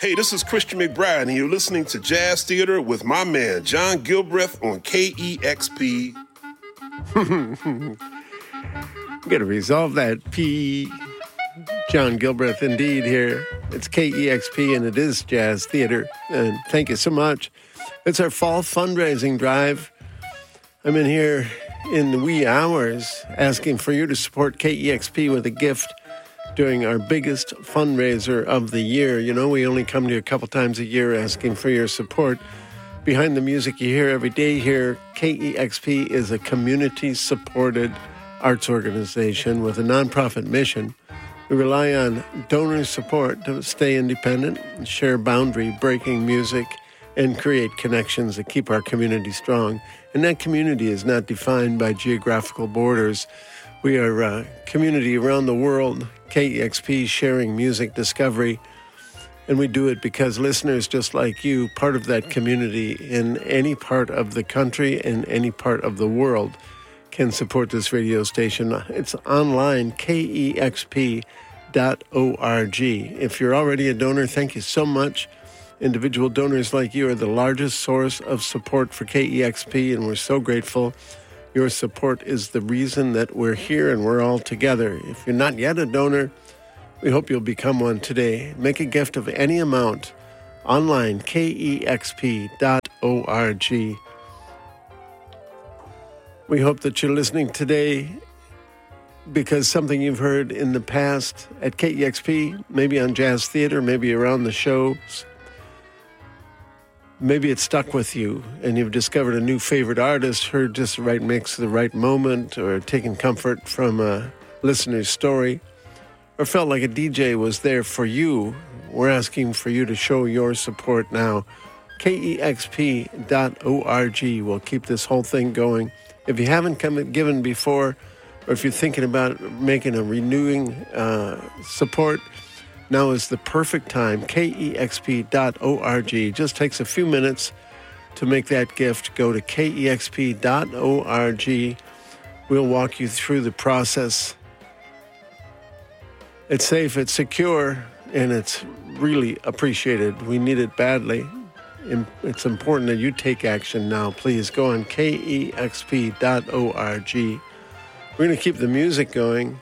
Hey, this is Christian McBride, and you're listening to Jazz Theater with my man, John Gilbreth, on KEXP. Gotta resolve that P. John Gilbreth, indeed, here. It's KEXP, and it is Jazz Theater. And thank you so much. It's our fall fundraising drive. I'm in here in the wee hours asking for you to support KEXP with a gift during our biggest fundraiser of the year. You know, we only come to you a couple times a year asking for your support. Behind the music you hear every day here, KEXP is a community-supported arts organization with a nonprofit mission. We rely on donor support to stay independent, share boundary-breaking music, and create connections that keep our community strong. And that community is not defined by geographical borders. We are a community around the world, KEXP sharing music discovery, and we do it because listeners just like you, part of that community in any part of the country and any part of the world, can support this radio station. It's online, KEXP.org. If you're already a donor, thank you so much. Individual donors like you are the largest source of support for KEXP, and we're so grateful. Your support is the reason that we're here and we're all together. If you're not yet a donor, we hope you'll become one today. Make a gift of any amount online, KEXP.org. We hope that you're listening today because something you've heard in the past at KEXP, maybe on Jazz Theater, maybe around the shows, maybe it stuck with you and you've discovered a new favorite artist, heard just the right mix, the right moment, or taken comfort from a listener's story, or felt like a DJ was there for you. We're asking for you to show your support now. KEXP.org will keep this whole thing going. If you haven't given before, or if you're thinking about making a renewing support, now is the perfect time. KEXP.org. Just takes a few minutes to make that gift. Go to KEXP.org. We'll walk you through the process. It's safe, it's secure, and it's really appreciated. We need it badly. It's important that you take action now. Please go on KEXP.org. We're going to keep the music going.